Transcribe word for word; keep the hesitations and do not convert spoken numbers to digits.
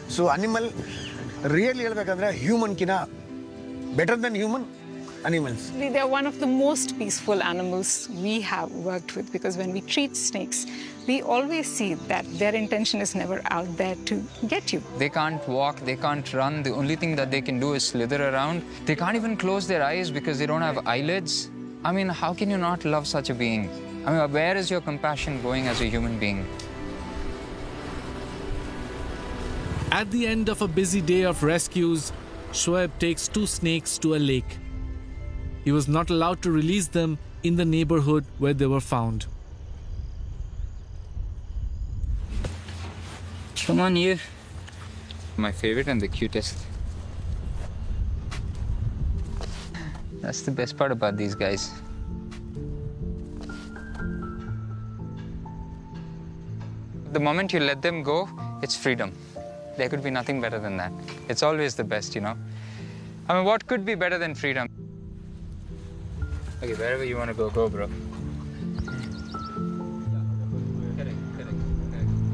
So animal really ಹೇಳ್ಬೇಕಂದ್ರೆ ಹ್ಯೂಮನ್ಕಿನ better then human animals. They are one of the most peaceful animals we have worked with, because when we treat snakes, we always see that their intention is never out there to get you. They can't walk, they can't run. The only thing that they can do is slither around. They can't even close their eyes because they don't have eyelids. I mean, how can you not love such a being? I mean, where is your compassion going as a human being? At the end of a busy day of rescues, Shoaib takes two snakes to a lake. He was not allowed to release them in the neighborhood where they were found. Come on, you. My favorite and the cutest. That's the best part about these guys. The moment you let them go, it's freedom. There could be nothing better than that. It's always the best, you know. I mean, what could be better than freedom? Okay, wherever you want to go, go, bro.